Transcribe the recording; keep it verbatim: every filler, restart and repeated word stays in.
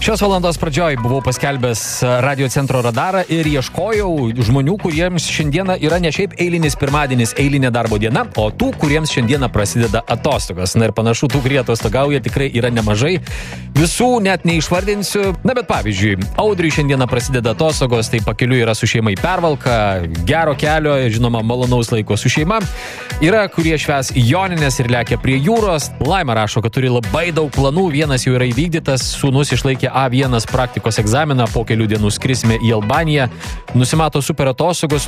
Šios valandos pradžioj buvau paskelbęs Radio Centro radarą ir ieškojau žmonių, kuriems šiandieną yra ne šiaip eilinis pirmadienis, eilinė darbo diena, o tų, kuriems šiandieną prasideda atostogas. Na ir panašu, tų, kurie atostogauja, tikrai yra nemažai. Visų net neišvardinsiu. Na bet pavyzdžiui, Audriui šiandieną prasideda atostogos, tai pakeliui yra su šeima į Pervalką, gero kelio, žinoma, malonaus laiko su šeima. Yra, kurie švęs Jonines ir lekia prie jūros. Laima rašo, kad turi labai daug planų, vienas jau yra įvykdytas, sūnus išlaikė A vienas praktikos egzaminą, po kelių dienų skrisime į Albaniją, nusimato super atostogos,